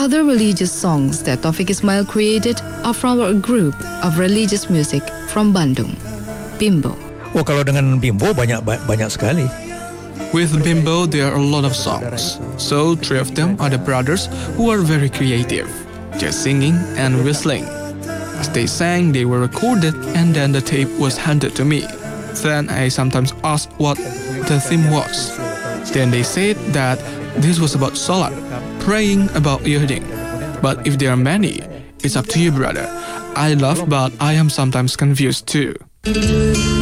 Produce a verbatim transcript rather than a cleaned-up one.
other religious songs that Taufik Ismail created are from a group of religious music from Bandung, Bimbo. Oh, kalau dengan Bimbo banyak banyak sekali. With Bimbo, there are a lot of songs. So, three of them are the brothers who are very creative, just singing and whistling. As they sang, they were recorded and then the tape was handed to me. Then I sometimes asked what the theme was. Then they said that this was about salat, praying about yearning. But if there are many, it's up to you, brother. I love, but I am sometimes confused too.